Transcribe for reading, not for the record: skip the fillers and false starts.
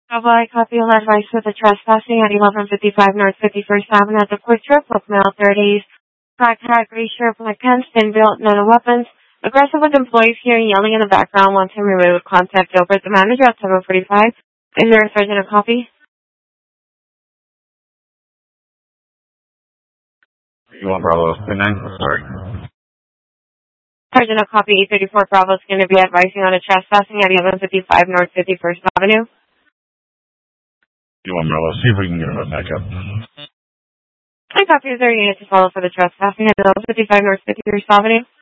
Bravo, I copy and advice with the trespassing at 1155 North 51st Avenue at the Quick Trip, look male 30s, black hat, gray shirt, black pants, thin built, no weapons, aggressive with employees hearing yelling in the background, wants him removed, contact over at the manager at 7:45. Is there a sergeant a copy? You want Bravo 9? Sorry. Sergeant a copy, 834 Bravo is going to be advising on a trespassing at 1155 North 51st Avenue. You want Bravo? See if we can get it back up. I copy, is there a unit to follow for the trespassing at 1155 North 51st Avenue?